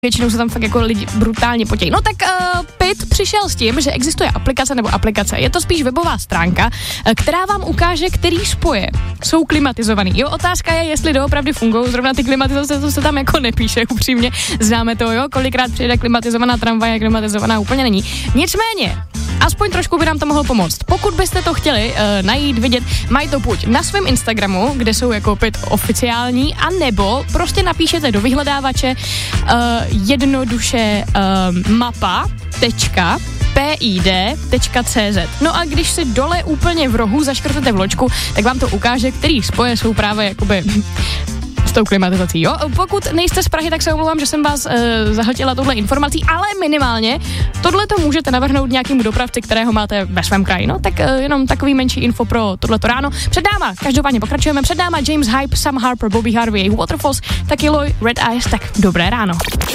Většinou se tam fakt jako lidi brutálně potějí. No tak PIT přišel s tím, že existuje aplikace. Je to spíš webová stránka, která vám ukáže, který spoje jsou klimatizovaný. Jo, otázka je, jestli doopravdy fungují. Zrovna ty klimatizace, to se tam jako nepíše upřímně. Známe to, jo, kolikrát přijde klimatizovaná tramvaj a klimatizovaná úplně není. Nicméně, aspoň trošku by nám to mohlo pomoct. Pokud byste to chtěli najít, vidět, mají to buď na svém Instagramu, kde jsou jako PIT oficiální, anebo prostě napíšete do vyhledávače jednoduše mapa.pid.cz. No a když si dole úplně v rohu zaškrtete vločku, tak vám to ukáže, který spoje jsou právě jakoby s tou klimatizací, jo? Pokud nejste z Prahy, tak se omlouvám, že jsem vás zahltila touhle informací, ale minimálně tohle to můžete navrhnout nějakému dopravci, kterého máte ve svém kraji. No tak jenom takový menší info pro tohleto ráno. Před náma, každopádně pokračujeme, před náma James Hype, Sam Harper, Bobby Harvey, Waterfalls, taky Loy, Red Eyes, tak dobré ráno.